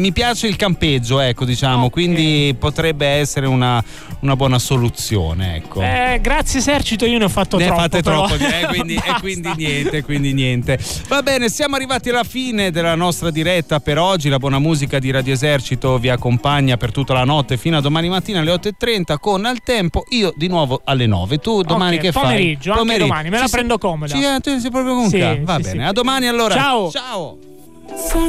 mi piace il campeggio, ecco, diciamo, quindi potrebbe essere una buona soluzione, ecco. Grazie esercito, io ne ho fatto ne troppo. Fate però. troppo, quindi niente. Va bene, siamo arrivati alla fine della nostra diretta per oggi. La buona musica di Radio Esercito vi accompagna per tutta la notte fino a domani mattina alle 8:30 con Al Tempo. Io di nuovo alle 9. Tu domani che fai? Pomeriggio, anche domani, me la prendo comoda. Sì, tu sei proprio con sì, Va sì, bene, sì. a domani allora. Ciao. Ciao.